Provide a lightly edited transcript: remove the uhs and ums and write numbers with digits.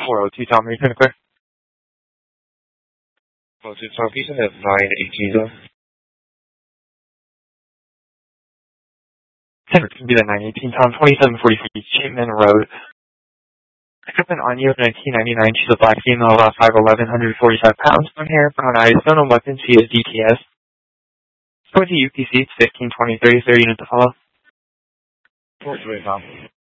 402 Tom, are you going to clear? 402 Tom, can you send that 918 zone? 10 can be the 918 Tom, 2743 Chapman Road. Pick up an on you of 1999. She's a black female, about 5'11", 145 pounds, brown hair, brown eyes, don't own weapons, she is DTS. Going to UPC, it's 1523, 30 units to follow. 428 Tom.